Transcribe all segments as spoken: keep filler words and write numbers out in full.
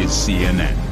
is C N N.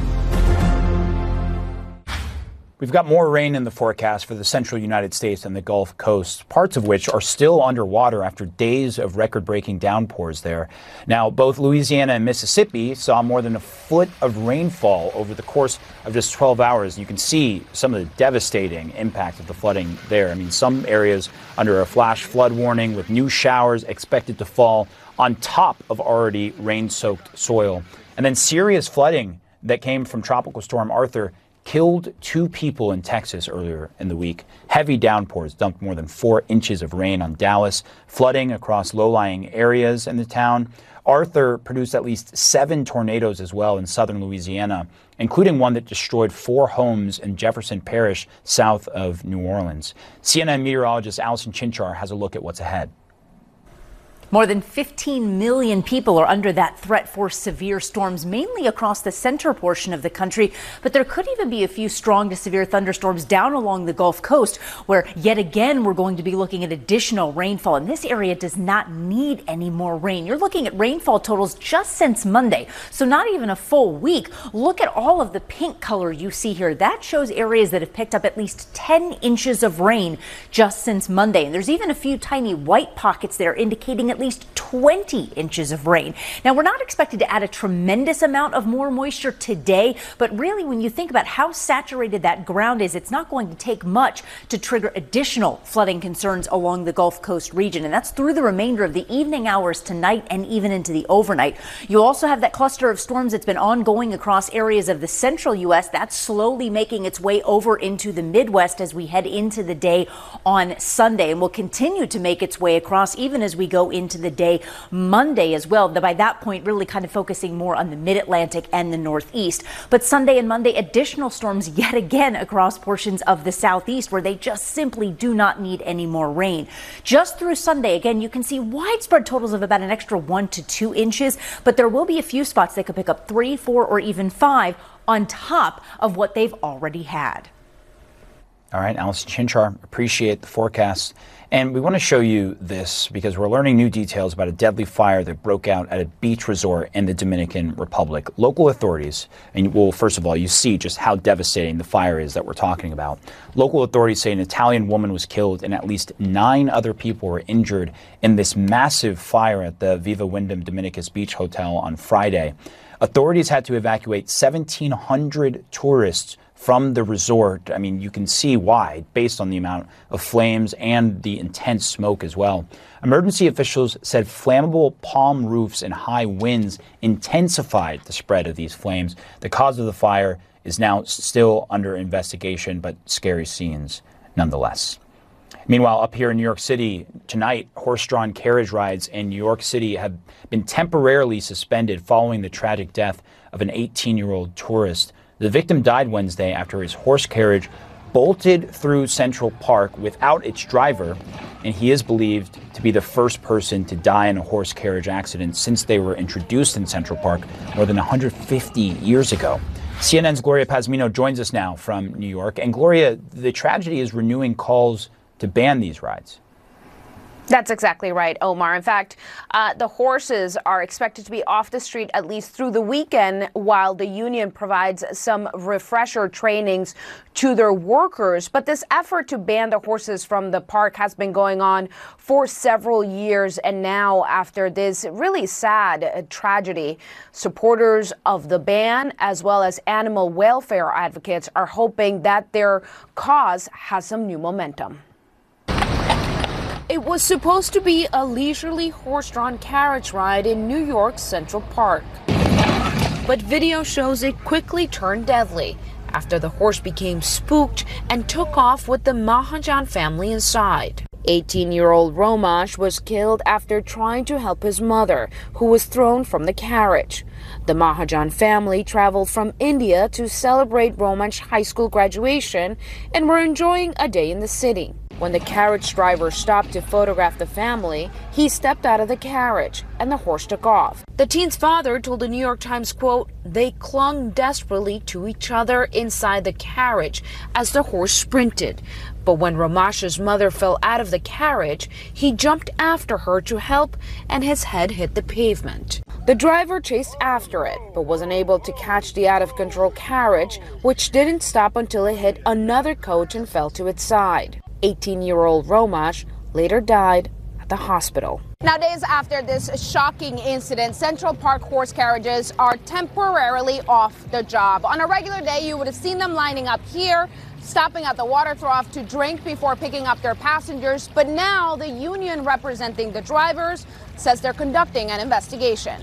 We've got more rain in the forecast for the central United States and the Gulf Coast, parts of which are still underwater after days of record-breaking downpours there. Now, both Louisiana and Mississippi saw more than a foot of rainfall over the course of just twelve hours. You can see some of the devastating impact of the flooding there. I mean, some areas under a flash flood warning with new showers expected to fall on top of already rain-soaked soil. And then serious flooding that came from Tropical Storm Arthur killed two people in Texas earlier in the week. Heavy downpours dumped more than four inches of rain on Dallas, flooding across low-lying areas in the town. Arthur produced at least seven tornadoes as well in southern Louisiana, including one that destroyed four homes in Jefferson Parish, south of New Orleans. C N N meteorologist Allison Chinchar has a look at what's ahead. More than fifteen million people are under that threat for severe storms, mainly across the center portion of the country. But there could even be a few strong to severe thunderstorms down along the Gulf Coast, where yet again we're going to be looking at additional rainfall. And this area does not need any more rain. You're looking at rainfall totals just since Monday, so not even a full week. Look at all of the pink color you see here. That shows areas that have picked up at least ten inches of rain just since Monday. And there's even a few tiny white pockets there indicating at At least twenty inches of rain. Now, we're not expected to add a tremendous amount of more moisture today, but really when you think about how saturated that ground is, it's not going to take much to trigger additional flooding concerns along the Gulf Coast region. And that's through the remainder of the evening hours tonight and even into the overnight. You also have that cluster of storms that's been ongoing across areas of the central U S That's slowly making its way over into the Midwest as we head into the day on Sunday, and will continue to make its way across even as we go into the day Monday as well. By that point, really kind of focusing more on the mid-Atlantic and the Northeast. But Sunday and Monday, additional storms yet again across portions of the Southeast where they just simply do not need any more rain. Just through Sunday, again, you can see widespread totals of about an extra one to two inches, but there will be a few spots that could pick up three, four, or even five on top of what they've already had. All right, Allison Chinchar, appreciate the forecast. And we want to show you this because we're learning new details about a deadly fire that broke out at a beach resort in the Dominican Republic. Local authorities, and well, first of all, you see just how devastating the fire is that we're talking about. Local authorities say an Italian woman was killed and at least nine other people were injured in this massive fire at the Viva Wyndham Dominicus Beach Hotel on Friday. Authorities had to evacuate seventeen hundred tourists from the resort. I mean, you can see why, based on the amount of flames and the intense smoke as well. Emergency officials said flammable palm roofs and high winds intensified the spread of these flames. The cause of the fire is now still under investigation, but scary scenes nonetheless. Meanwhile, up here in New York City tonight, horse-drawn carriage rides in New York City have been temporarily suspended following the tragic death of an eighteen-year-old tourist. The victim died Wednesday after his horse carriage bolted through Central Park without its driver, and he is believed to be the first person to die in a horse carriage accident since they were introduced in Central Park more than one hundred fifty years ago. C N N's Gloria Pazmino joins us now from New York. And Gloria, the tragedy is renewing calls to ban these rides. That's exactly right, Omar. In fact, uh, the horses are expected to be off the street at least through the weekend, while the union provides some refresher trainings to their workers. But this effort to ban the horses from the park has been going on for several years. And now, after this really sad uh, tragedy, supporters of the ban, as well as animal welfare advocates, are hoping that their cause has some new momentum. It was supposed to be a leisurely horse-drawn carriage ride in New York's Central Park. But video shows it quickly turned deadly after the horse became spooked and took off with the Mahajan family inside. eighteen-year-old Romash was killed after trying to help his mother, who was thrown from the carriage. The Mahajan family traveled from India to celebrate Romash's high school graduation and were enjoying a day in the city. When the carriage driver stopped to photograph the family, he stepped out of the carriage and the horse took off. The teen's father told the New York Times, quote, "They clung desperately to each other inside the carriage as the horse sprinted. But when Ramash's mother fell out of the carriage, he jumped after her to help, and his head hit the pavement. The driver chased after it, but wasn't able to catch the out-of-control carriage, which didn't stop until it hit another coach and fell to its side. eighteen-year-old Romash later died at the hospital. Now, days after this shocking incident, Central Park horse carriages are temporarily off the job. On a regular day, you would have seen them lining up here, stopping at the water trough to drink before picking up their passengers. But now the union representing the drivers says they're conducting an investigation.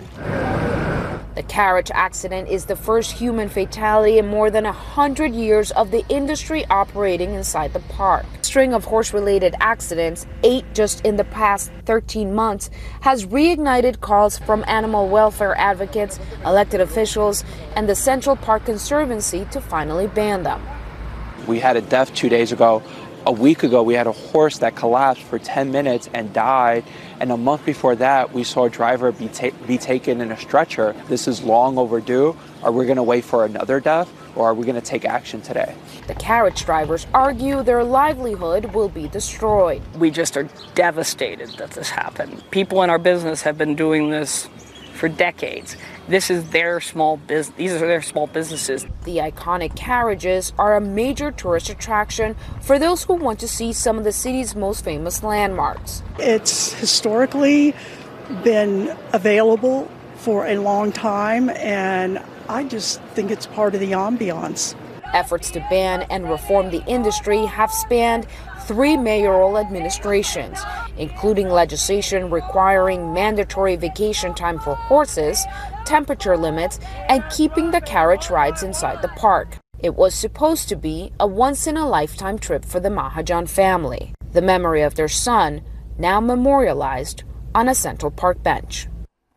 The carriage accident is the first human fatality in more than one hundred years of the industry operating inside the park. A string of horse-related accidents, eight just in the past thirteen months, has reignited calls from animal welfare advocates, elected officials, and the Central Park Conservancy to finally ban them. We had a death two days ago. A week ago, we had a horse that collapsed for ten minutes and died. And a month before that, we saw a driver be, ta- be taken in a stretcher. This is long overdue. Are we going to wait for another death, or are we going to take action today? The carriage drivers argue their livelihood will be destroyed. We just are devastated that this happened. People in our business have been doing this for decades. This is their small business. These are their small businesses. The iconic carriages are a major tourist attraction for those who want to see some of the city's most famous landmarks. It's historically been available for a long time, and I just think it's part of the ambiance. Efforts to ban and reform the industry have spanned three mayoral administrations, including legislation requiring mandatory vacation time for horses, temperature limits, and keeping the carriage rides inside the park. It was supposed to be a once-in-a-lifetime trip for the Mahajan family, the memory of their son now memorialized on a Central Park bench.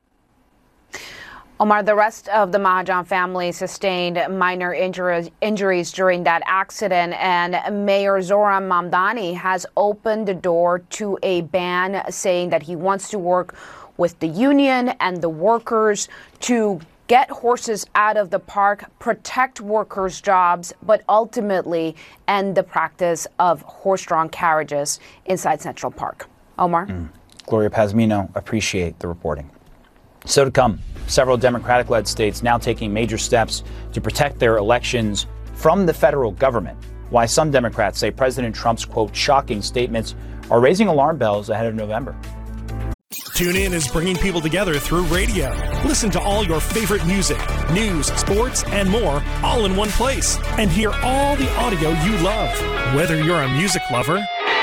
Omar, the rest of the Mahajan family sustained minor injuries, injuries during that accident, and Mayor Zoran Mamdani has opened the door to a ban, saying that he wants to work with the union and the workers to get horses out of the park, protect workers' jobs, but ultimately end the practice of horse-drawn carriages inside Central Park. Omar? Mm. Gloria Pazmino, appreciate the reporting. So to come, several Democratic-led states now taking major steps to protect their elections from the federal government. Why some Democrats say President Trump's, quote, shocking statements are raising alarm bells ahead of November. TuneIn is bringing people together through radio. Listen to all your favorite music, news, sports, and more all in one place. And hear all the audio you love. Whether you're a music lover,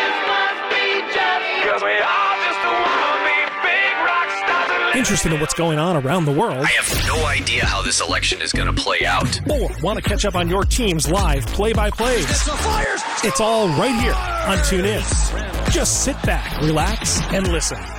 interested in what's going on around the world, I have no idea how this election is going to play out, or want to catch up on your team's live play-by-plays, it's all right here on TuneIn. Just sit back, relax, and listen.